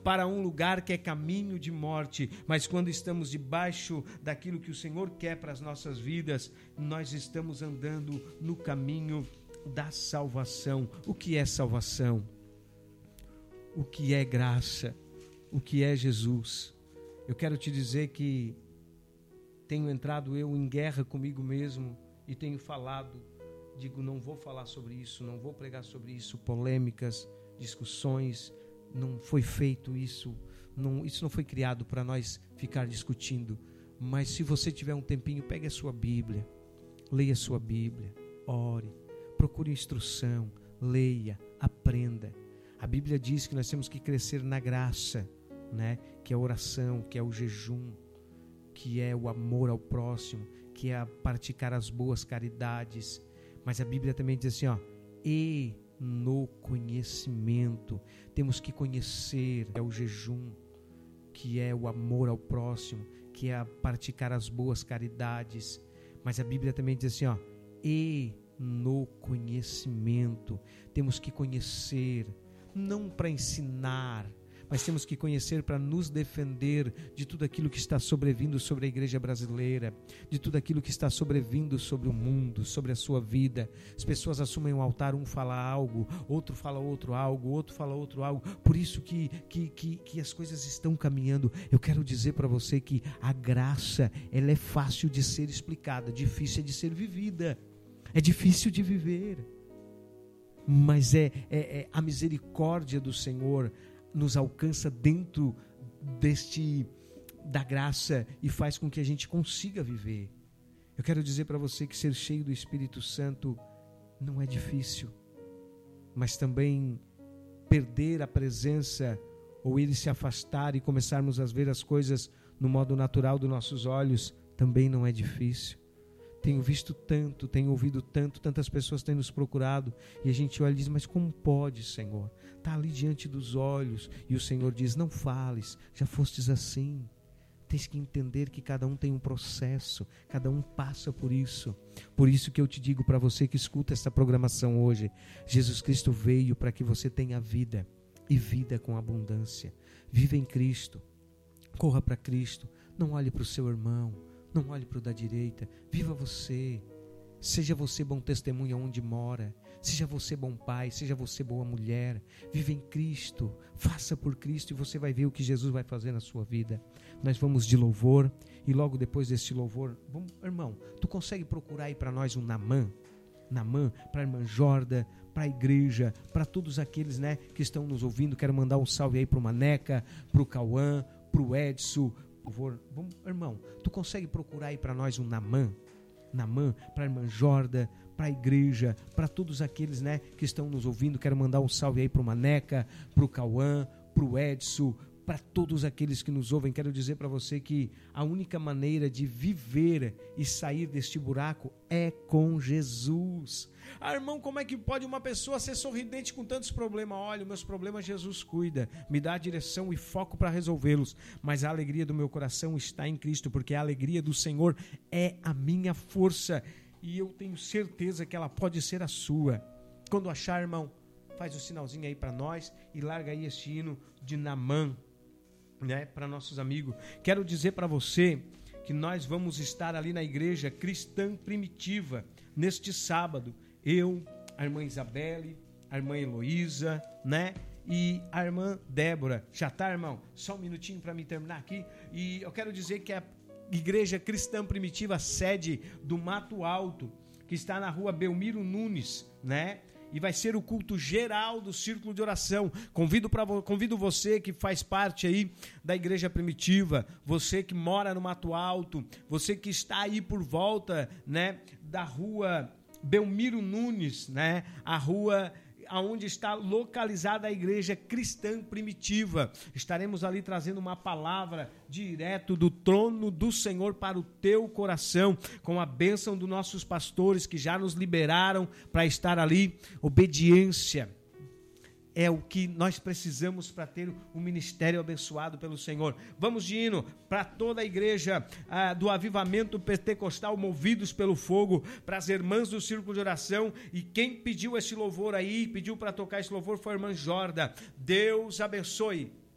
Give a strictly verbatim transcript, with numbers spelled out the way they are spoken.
para um lugar que é caminho de morte, mas quando estamos debaixo daquilo que o Senhor quer para as nossas vidas, nós estamos andando no caminho da salvação. O que é salvação? O que é graça? O que é Jesus? Eu quero te dizer que tenho entrado eu em guerra comigo mesmo e tenho falado, digo, não vou falar sobre isso, não vou pregar sobre isso, polêmicas, discussões, não foi feito isso, não, isso não foi criado para nós ficar discutindo, mas se você tiver um tempinho, pegue a sua Bíblia, leia a sua Bíblia, ore, procure instrução, leia, aprenda. A Bíblia diz que nós temos que crescer na graça, né? Que é a oração, que é o jejum, que é o amor ao próximo, que é a praticar as boas caridades. Mas a Bíblia também diz assim, ó, e no conhecimento, temos que conhecer, é o jejum, que é o amor ao próximo, que é a praticar as boas caridades. Mas a Bíblia também diz assim, ó, e no conhecimento, temos que conhecer, não para ensinar, mas temos que conhecer para nos defender de tudo aquilo que está sobrevindo sobre a igreja brasileira, de tudo aquilo que está sobrevindo sobre o mundo, sobre a sua vida. As pessoas assumem um altar, um fala algo, outro fala outro algo, outro fala outro algo, por isso que, que, que, que as coisas estão caminhando. Eu quero dizer para você que a graça, ela é fácil de ser explicada, difícil é de ser vivida, é difícil de viver, mas é, é, é a misericórdia do Senhor nos alcança dentro deste, da graça e faz com que a gente consiga viver. Eu quero dizer para você que ser cheio do Espírito Santo não é difícil, mas também perder a presença ou ele se afastar e começarmos a ver as coisas no modo natural dos nossos olhos também não é difícil. Tenho visto tanto, tenho ouvido tanto, tantas pessoas têm nos procurado e a gente olha e diz, mas como pode, Senhor? Está ali diante dos olhos e o Senhor diz, não fales, já fostes assim. Tens que entender que cada um tem um processo, cada um passa por isso. Por isso que eu te digo para você que escuta essa programação hoje, Jesus Cristo veio para que você tenha vida e vida com abundância. Viva em Cristo, corra para Cristo, não olhe para o seu irmão, não olhe para o da direita, viva você, seja você bom testemunho onde mora, seja você bom pai, seja você boa mulher, viva em Cristo, faça por Cristo e você vai ver o que Jesus vai fazer na sua vida. Nós vamos de louvor e logo depois deste louvor, vamos, irmão, tu consegue procurar aí para nós um Namã? Namã, para a irmã Jorda, para a igreja, para todos aqueles, né, que estão nos ouvindo. Quero mandar um salve aí para o Maneca, para o Cauã, para o Edson. Por favor, vamos, irmão, tu consegue procurar aí para nós um Namã? Namã, para a irmã Jorda, para a igreja, para todos aqueles, né, que estão nos ouvindo. Quero mandar um salve aí para o Maneca, para o Cauã, para o Edson, para todos aqueles que nos ouvem. Quero dizer para você que a única maneira de viver e sair deste buraco é com Jesus. Ah, irmão, como é que pode uma pessoa ser sorridente com tantos problemas? Olha, meus problemas Jesus cuida, me dá a direção e foco para resolvê-los, mas a alegria do meu coração está em Cristo, porque a alegria do Senhor é a minha força e eu tenho certeza que ela pode ser a sua. Quando achar, irmão, faz o sinalzinho aí para nós e larga aí este hino de Namã, né, para nossos amigos. Quero dizer para você que nós vamos estar ali na igreja cristã primitiva neste sábado. Eu, a irmã Isabelle, a irmã Heloísa, né? E a irmã Débora. Já tá, irmão? Só um minutinho para me terminar aqui. E eu quero dizer que a igreja cristã primitiva, sede do Mato Alto, que está na rua Belmiro Nunes, né? E vai ser o culto geral do Círculo de Oração. Convido, pra, convido você que faz parte aí da igreja primitiva, você que mora no Mato Alto, você que está aí por volta, né, da rua Belmiro Nunes, né, a rua aonde está localizada a igreja cristã primitiva. Estaremos ali trazendo uma palavra direto do trono do Senhor para o teu coração, com a bênção dos nossos pastores que já nos liberaram para estar ali. Obediência é o que nós precisamos para ter um ministério abençoado pelo Senhor. Vamos de hino para toda a igreja ah, do Avivamento Pentecostal, movidos pelo fogo, para as irmãs do Círculo de Oração. E quem pediu esse louvor aí, pediu para tocar esse louvor foi a irmã Jorda. Deus abençoe.